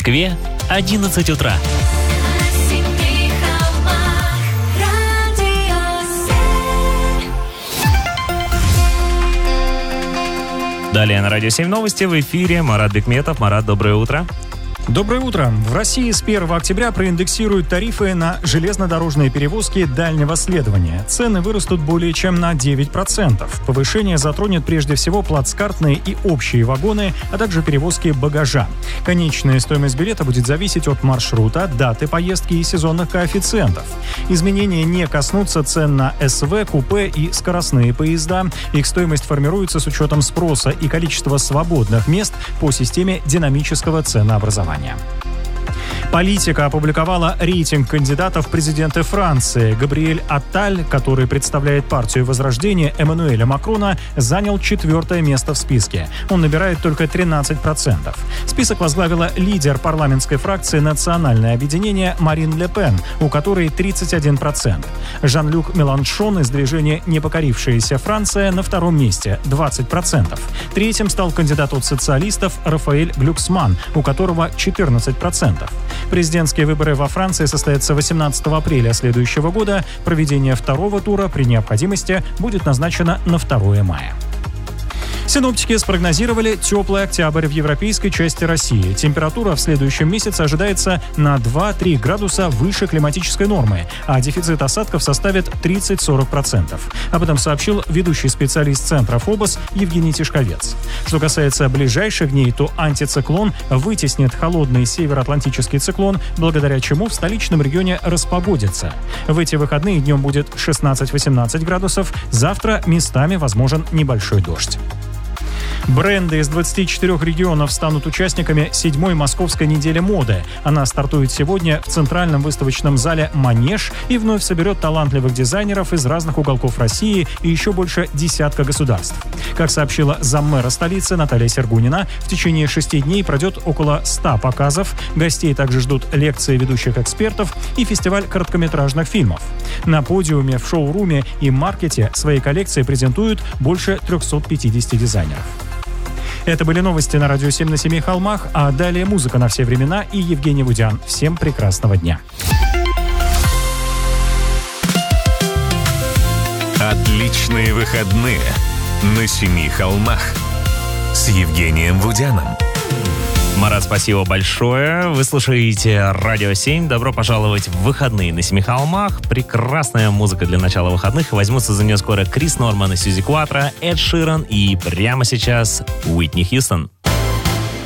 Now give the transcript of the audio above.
Москве 11 утра. Далее на Радио 7 новости в эфире Марат Бекметов. Марат, доброе утро. Доброе утро. В России с 1 октября проиндексируют тарифы на железнодорожные перевозки дальнего следования. Цены вырастут более чем на 9%. Повышение затронет прежде всего плацкартные и общие вагоны, а также перевозки багажа. Конечная стоимость билета будет зависеть от маршрута, даты поездки и сезонных коэффициентов. Изменения не коснутся цен на СВ, купе и скоростные поезда. Их стоимость формируется с учетом спроса и количества свободных мест по системе динамического ценообразования. Политика опубликовала рейтинг кандидатов в президенты Франции. Габриэль Атталь, который представляет партию Возрождения Эммануэля Макрона, занял 4-е место в списке. Он набирает только 13%. Список возглавила лидер парламентской фракции «Национальное объединение» Марин Ле Пен, у которой 31%. Жан-Люк Меланшон из движения «Непокорившаяся Франция» на 2-м месте – 20%. Третьим стал кандидат от социалистов Рафаэль Глюксман, у которого 14%. Президентские выборы во Франции состоятся 18 апреля следующего года. Проведение второго тура при необходимости будет назначено на 2 мая. Синоптики спрогнозировали теплый октябрь в европейской части России. Температура в следующем месяце ожидается на 2-3 градуса выше климатической нормы, а дефицит осадков составит 30-40%. Об этом сообщил ведущий специалист Центра ФОБОС Евгений Тишковец. Что касается ближайших дней, то антициклон вытеснит холодный североатлантический циклон, благодаря чему в столичном регионе распогодится. В эти выходные днем будет 16-18 градусов, завтра местами возможен небольшой дождь. Бренды из 24 регионов станут участниками 7-й Московской недели моды. Она стартует сегодня в Центральном выставочном зале «Манеж» и вновь соберет талантливых дизайнеров из разных уголков России и еще больше десятка государств. Как сообщила заммэра столицы Наталья Сергунина, в течение 6 дней пройдет около 100 показов. Гостей также ждут лекции ведущих экспертов и фестиваль короткометражных фильмов. На подиуме, в шоуруме и маркете свои коллекции презентуют больше 350 дизайнеров. Это были новости на Радио 7 на Семи холмах, а далее музыка на все времена и Евгений Вудян. Всем прекрасного дня. Отличные выходные на Семи холмах с Евгением Вудяном. Марат, спасибо большое. Вы слушаете Радио 7. Добро пожаловать в выходные на Семи холмах. Прекрасная музыка для начала выходных. Возьмутся за нее скоро Крис Норман и Сьюзи Кватро, Эд Ширан и прямо сейчас Уитни Хьюстон.